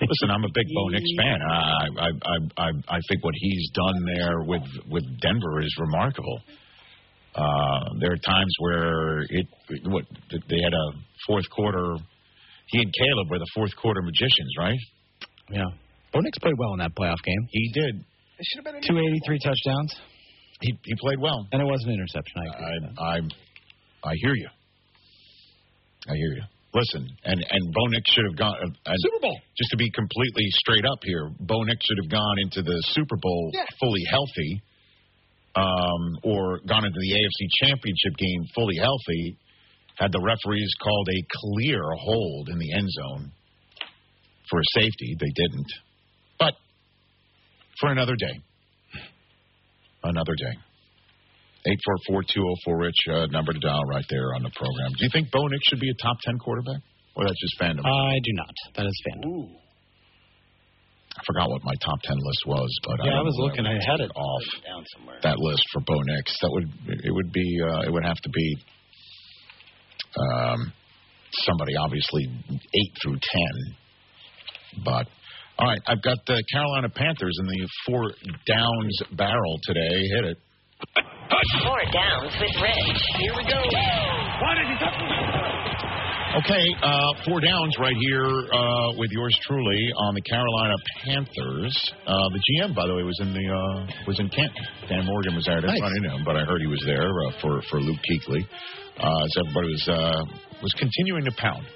Listen, I'm a big Bo Nix fan. I think what he's done there with Denver is remarkable. There are times where they had a fourth quarter. He and Caleb were the fourth quarter magicians, right? Yeah. Bo Nix played well in that playoff game. He did. It should have been 283 touchdowns. He played well. And it was an interception. I hear you. Listen, and Bo Nix should have gone Super Bowl. Just to be completely straight up here, Bo Nix should have gone into the Super Bowl fully healthy, or gone into the AFC Championship game fully healthy. Had the referees called a clear hold in the end zone for a safety, they didn't. But for another day. Another day. 844-204-RICH, number to dial right there on the program. Do you think Bo Nix should be a top 10 quarterback? Or that's just fandom? I do not. That is fandom. Ooh. I forgot what my top 10 list was, but I was looking. I had it off down somewhere. That list for Bo Nix. It would have to be somebody obviously 8 through 10. But all right, I've got the Carolina Panthers in the 4 downs barrel today. Hit it. 4 downs with Rich. Here we go. Okay, 4 downs right here with yours truly on the Carolina Panthers. The GM, by the way, was in Canton. Dan Morgan was there. I didn't run into him, but I heard he was there for Luke Kuechly. So everybody was continuing to pound.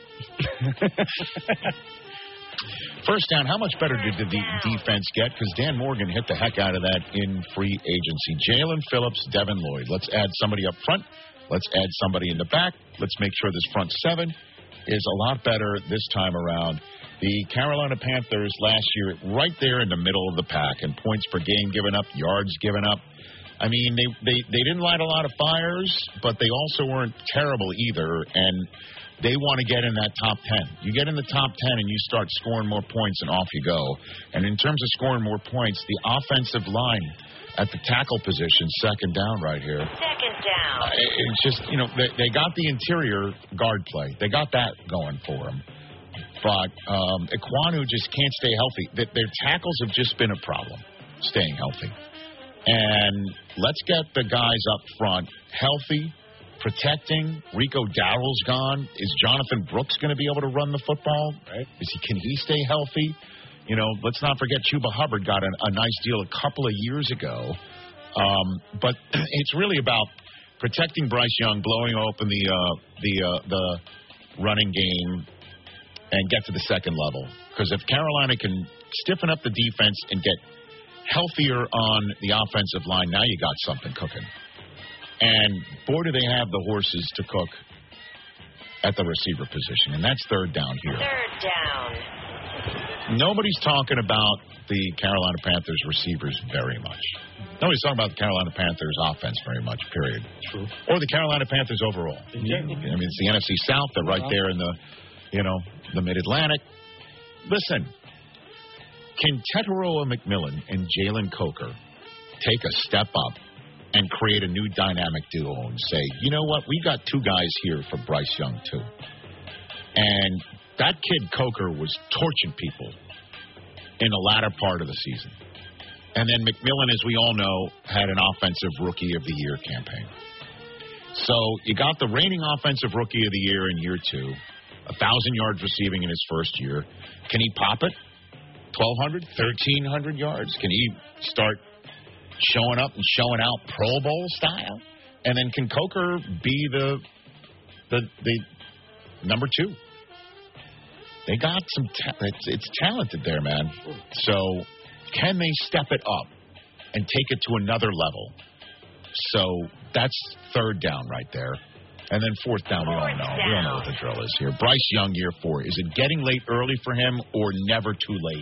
First down, how much better did the defense get? Because Dan Morgan hit the heck out of that in free agency. Jalen Phillips, Devin Lloyd. Let's add somebody up front. Let's add somebody in the back. Let's make sure this front 7 is a lot better this time around. The Carolina Panthers last year, right there in the middle of the pack, in points per game given up, yards given up. I mean, they didn't light a lot of fires, but they also weren't terrible either, and they want to get in that top 10. You get in the top 10 and you start scoring more points and off you go. And in terms of scoring more points, the offensive line at the tackle position, second down right here. Second down. It's just, they got the interior guard play. They got that going for them. But Ekwonu just can't stay healthy. Their tackles have just been a problem, staying healthy. And let's get the guys up front healthy, protecting. Rico Dowdle's gone. Is Jonathan Brooks going to be able to run the football? Right. Can he stay healthy? Let's not forget Chuba Hubbard got a nice deal a couple of years ago. But it's really about protecting Bryce Young, blowing open the running game, and get to the second level. Because if Carolina can stiffen up the defense and get healthier on the offensive line, now you got something cooking. And, boy, do they have the horses to cook at the receiver position. And that's third down here. Third down. Nobody's talking about the Carolina Panthers receivers very much. Nobody's talking about the Carolina Panthers offense very much, period. True. Or the Carolina Panthers overall. Yeah. I mean, it's the NFC South. They're right there in the Mid-Atlantic. Listen, can Tetairoa McMillan and Jalen Coker take a step up and create a new dynamic duo and say, you know what, we got 2 guys here for Bryce Young, too. And that kid Coker was torching people in the latter part of the season. And then McMillan, as we all know, had an Offensive Rookie of the Year campaign. So you got the reigning Offensive Rookie of the Year in year 2, 1,000 yards receiving in his first year. Can he pop it? 1,200, 1,300 yards? Can he start showing up and showing out Pro Bowl style? And then can Coker be the number 2? They got some it's talented there, man. So can they step it up and take it to another level? So that's third down right there. And then fourth down, we all know. We all know what the drill is here. Bryce Young, year 4. Is it getting late early for him or never too late?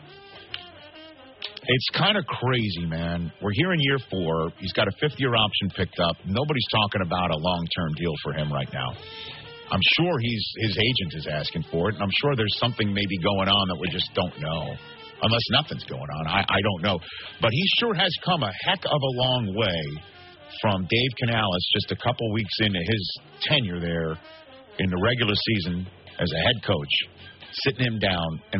It's kind of crazy, man. We're here in year 4. He's got a 5th-year option picked up. Nobody's talking about a long-term deal for him right now. I'm sure his agent is asking for it, and I'm sure there's something maybe going on that we just don't know, unless nothing's going on. I don't know. But he sure has come a heck of a long way from Dave Canales just a couple weeks into his tenure there in the regular season as a head coach, sitting him down and